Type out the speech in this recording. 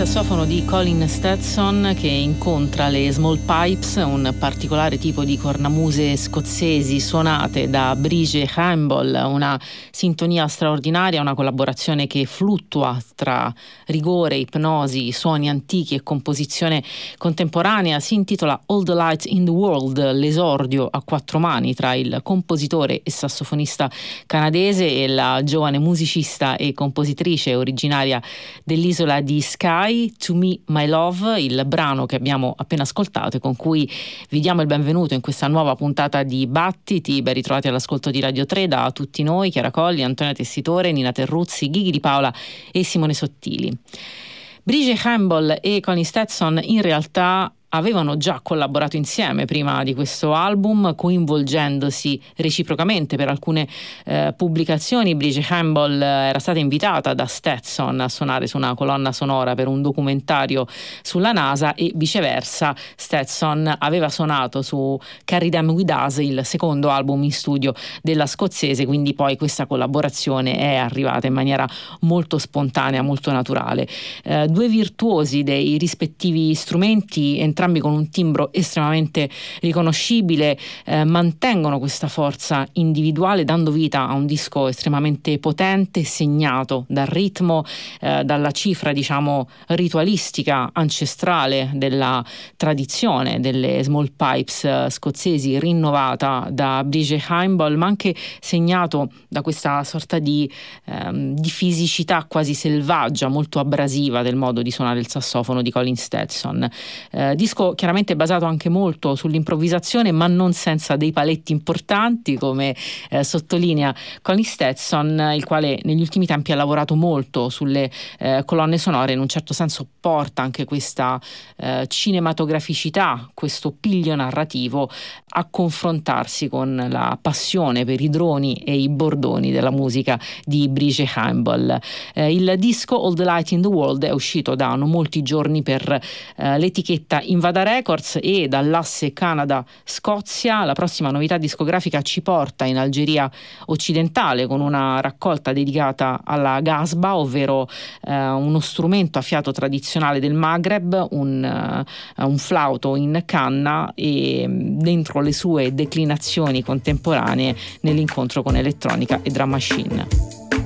sassofono di Colin Stetson, che incontra le small pipes, un particolare tipo di cornamuse scozzesi suonate da Brige Hamble, una sintonia straordinaria, una collaborazione che fluttua tra rigore, ipnosi, suoni antichi e composizione contemporanea. Si intitola All the Light in the World, l'esordio a quattro mani tra il compositore e sassofonista canadese e la giovane musicista e compositrice originaria dell'isola di Skye. To Me My Love, il brano che abbiamo appena ascoltato e con cui vi diamo il benvenuto in questa nuova puntata di Battiti. Ben ritrovati all'ascolto di Radio 3 da tutti noi, Chiara Colli, Antonia Tessitore, Nina Terruzzi, Ghighi Di Paola e Simone Sottili. Brige Hamble e Colin Stetson in realtà avevano già collaborato insieme prima di questo album, coinvolgendosi reciprocamente per alcune pubblicazioni. Brige Hamble era stata invitata da Stetson a suonare su una colonna sonora per un documentario sulla NASA e viceversa. Stetson aveva suonato su Carry Them With Us, il secondo album in studio della scozzese, quindi poi questa collaborazione è arrivata in maniera molto spontanea, molto naturale. Due virtuosi dei rispettivi strumenti, entrambi con un timbro estremamente riconoscibile, mantengono questa forza individuale, dando vita a un disco estremamente potente, segnato dal ritmo, dalla cifra diciamo ritualistica ancestrale della tradizione delle small pipes scozzesi, rinnovata da Brige Hamble, ma anche segnato da questa sorta di fisicità quasi selvaggia, molto abrasiva del modo di suonare il sassofono di Colin Stetson. Disco chiaramente basato anche molto sull'improvvisazione, ma non senza dei paletti importanti, come sottolinea Colin Stetson, il quale negli ultimi tempi ha lavorato molto sulle colonne sonore. In un certo senso porta anche questa cinematograficità, questo piglio narrativo a confrontarsi con la passione per i droni e i bordoni della musica di Brige Hamble. Il disco All the Light in the World è uscito da non molti giorni per l'etichetta Invada Records e dall'asse Canada-Scozia. La prossima novità discografica ci porta in Algeria occidentale con una raccolta dedicata alla gasba, ovvero uno strumento a fiato tradizionale del Maghreb, un flauto in canna, e dentro le sue declinazioni contemporanee nell'incontro con elettronica e drum machine.